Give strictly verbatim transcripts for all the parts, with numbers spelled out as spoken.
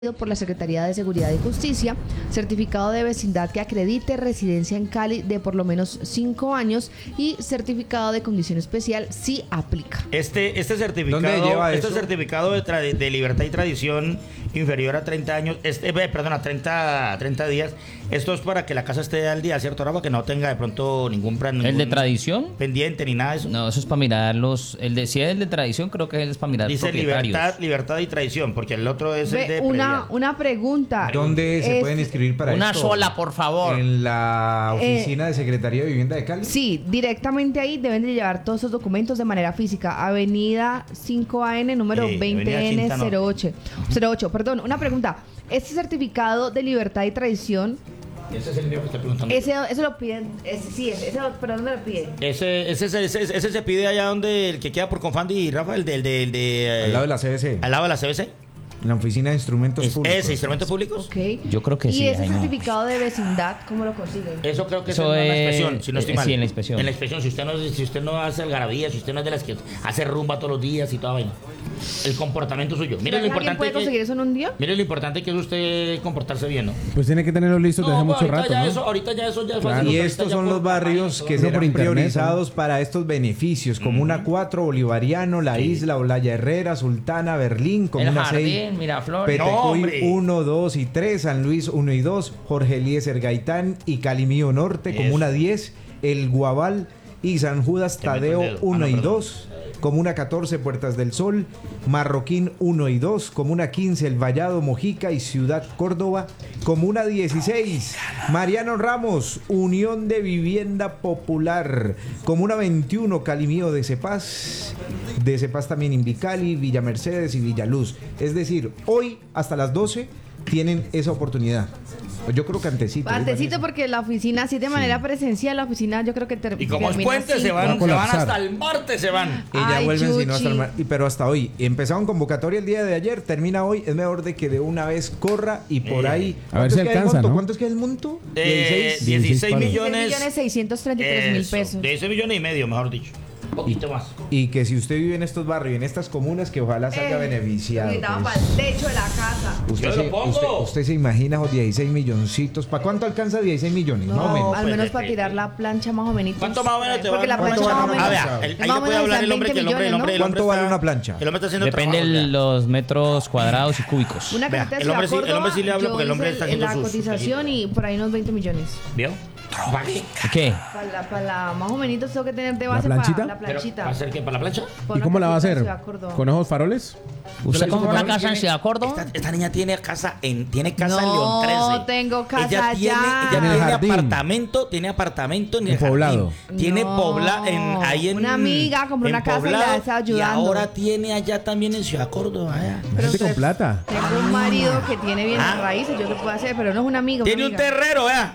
por la Secretaría de Seguridad y Justicia, certificado de vecindad que acredite residencia en Cali de por lo menos cinco años y certificado de condición especial si aplica. Este, este certificado, ¿Dónde lleva este eso? certificado de, tra- de libertad y tradición inferior a treinta años, este, eh, perdón, a treinta, treinta días, esto es para que la casa esté al día, ¿cierto, Rafa? Que no tenga de pronto ningún plan, ¿El de ningún tradición? pendiente ni nada de eso. No, eso es para mirar los... El de, si es el de tradición, creo que es para mirar Dice propietarios. libertad, libertad y tradición, porque el otro es el Ve, de una, predial. una pregunta. ¿Dónde se Es- pueden inscribir para Una esto? sola, por favor. En la Eh, oficina de Secretaría de Vivienda de Cali. Sí, directamente ahí deben de llevar todos esos documentos de manera física. Avenida cinco A N, número Sí, veinte Avenida N Quinta Norte. cero ocho. cero ocho, perdón, una pregunta. Este certificado de libertad y tradición, Ese es el mío que estoy preguntando. ese, ese lo piden, ese, sí, ese, ese lo- ¿pero dónde lo piden? Ese, ese, ese, ese, ese se pide allá donde el que queda por Confandi y Rafa, el de, el de, el de eh, Al lado de la C B C. al lado de la C B C. En la oficina de instrumentos Es, públicos. ese, instrumentos públicos. Ok. Yo creo que ¿Y sí, ese ahí no. certificado de vecindad, cómo lo consiguen? Eso creo que Eso es en la es- inspección, si no estoy eh, mal. sí, en la inspección. En la inspección, si usted no, si usted no hace algarabía, si usted no es de las que hace rumba todos los días y toda vaina. El comportamiento suyo. Mire lo ¿Alguien importante puede que, conseguir eso en un día? mire lo importante que es usted comportarse bien, ¿no? Pues tiene que tenerlo listo desde hace pues mucho ahorita rato, ya ¿no? eso, ahorita ya eso ya es Claro. fácil. Y ahorita estos ya son por los barrios campaña y que todo. Uno por serán internet, priorizados para estos beneficios. Comuna cuatro, Bolivariano, La Sí. Isla, Olaya Herrera, Sultana, Berlín, El Comuna seis, jardín, Miraflores. No, Petecuy hombre. uno, dos y tres, San Luis uno y dos, Jorge Eliezer Gaitán y Calimío Norte, Eso. Comuna diez, El Guabal y San Judas Te meto el Tadeo dedo. Ah, uno no, y perdón. dos, Comuna catorce, Puertas del Sol, Marroquín uno y dos, Comuna quince, El Vallado, Mojica y Ciudad Córdoba, Comuna dieciséis, Mariano Ramos, Unión de Vivienda Popular, Comuna veintiuno, Calimío de Cepaz, de Cepaz también Invicali, Villa Mercedes y Villaluz. Es decir, hoy hasta las doce tienen esa oportunidad. Yo creo que antecito. Antecito, porque la oficina, así de manera presencial, la oficina yo creo que ter- Y como es termina puente, así. se Va a van, se van colapsar. hasta el martes, se van. Y ya Ay, vuelven, si no, hasta el Chuchi. mar- y pero hasta hoy. Empezaron convocatoria el día de ayer, termina hoy. Es mejor de que de una vez corra y por Eh, ahí. a ver ¿Cuánto si es que hay el alcanza, monto? ¿no? ¿Cuánto es que es el monto? Eh, dieciséis. dieciséis dieciséis millones. millones seiscientos treinta y tres mil Eso, pesos. dieciséis millones y medio, mejor dicho. Un poquito más. Y que si usted vive en estos barrios y en estas comunas, que ojalá salga Eh, beneficiado. gritaba pues. para el techo de la casa. Usted, Yo se, lo pongo. usted, usted se imagina esos dieciséis milloncitos. ¿Para cuánto alcanza dieciséis millones? No, Más o menos. al pues, menos de- para tirar la plancha más o menos. ¿Cuánto más o menos te va Porque la ¿Cuánto plancha vale más o una menos. Ah, vea, el- plancha? ahí más le o puede menos hablar están el hombre que el hombre, el veinte hombre, el hombre ¿Cuánto vale está- una plancha? El hombre está haciendo Depende trabajo, de vea. los metros cuadrados y cúbicos. Una Vea, casita de el hombre Ciudad sí- el hombre sí le habla Córdoba, porque el yo hombre hice está haciendo la sus- cotización y por ahí unos veinte millones. ¿Vio? ¿Para qué? ¿Qué? Para la, para la, más o menos tengo que tener de ¿La base planchita? para la Pero, planchita. ¿va a ser qué? ¿Para la plancha? Para ¿Y una cómo la va a casita de hacer? Ciudad Córdoba. ¿Con ojos faroles? ¿Usted hizo compró una con casa en Tiene- Ciudad Córdoba? Esta, esta niña tiene casa en tiene casa en No, León trece. tengo casa ella tiene, allá. ella En el tiene jardín. apartamento, tiene apartamento en el En Poblado. jardín. Tiene No. pobla en ahí en Una amiga compró en una casa y la Poblado, está ayudando. Y ahora tiene allá también en Ciudad Córdoba. allá. Pero Gente con usted- plata. Tengo un marido que tiene bien Ah. raíces, yo qué puedo hacer, pero no es un amigo. Tiene un terrero, vea.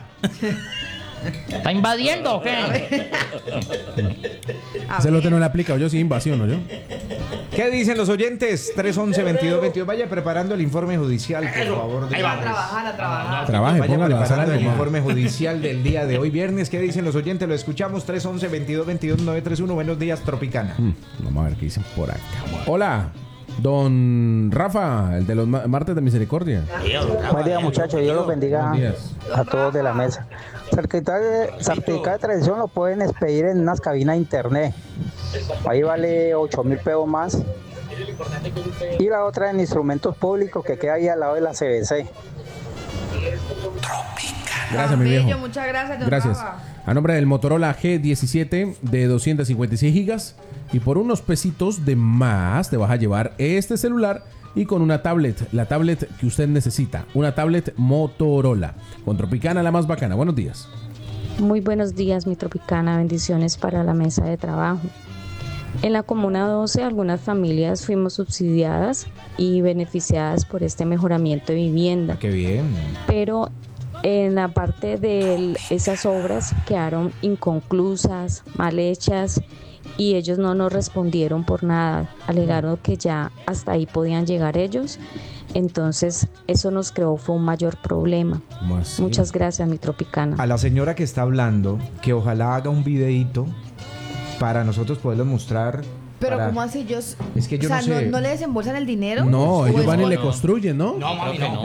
¿Está invadiendo o qué? Ese lote no le aplica, o yo sí invasión, ¿o yo? ¿Qué dicen los oyentes? tres once veintidós veintidós. Vaya preparando el informe judicial, por Eso, favor. ahí A vamos. trabajar, a trabajar. Trabaje, Vaya póngalo a la sala preparando de el mamá. informe judicial del día de hoy, viernes. ¿Qué dicen los oyentes? Lo escuchamos. tres once veintidós veintidós nueve tres uno. Buenos días, Tropicana. Mm, Vamos a ver qué dicen por acá. Hola, don Rafa, el de los ma- martes de misericordia. Buen día, muchachos. Dios los bendiga Buenos días. a todos de la mesa. Certificado de, certificado de tradición lo pueden expedir en unas cabinas de internet. Ahí vale ocho mil pesos más. Y la otra en instrumentos públicos que queda ahí al lado de la C B C. Gracias, mi Bello, viejo. muchas gracias, don Gracias. Rafa. A nombre del Motorola G diecisiete de doscientos cincuenta y seis gigas. Y por unos pesitos de más te vas a llevar este celular y con una tablet, la tablet que usted necesita. Una tablet Motorola. Con Tropicana, la más bacana. Buenos días. Muy buenos días, mi Tropicana. Bendiciones para la mesa de trabajo. En la Comuna doce, algunas familias fuimos subsidiadas y beneficiadas por este mejoramiento de vivienda, Qué bien. pero en la parte de esas obras quedaron inconclusas, mal hechas, y ellos no nos respondieron por nada. Alegaron que ya hasta ahí podían llegar ellos. Entonces eso nos creó fue un mayor problema. ¿Cómo así? Muchas gracias, mi Tropicana. A la señora que está hablando, que ojalá haga un videíto para nosotros poderles mostrar Pero para- ¿cómo así ellos? Es que yo o sea, no sé. ¿no, no le desembolsan el dinero? No, ¿O ellos es- van y le no. construyen, ¿no? No, mami, Creo que no. no.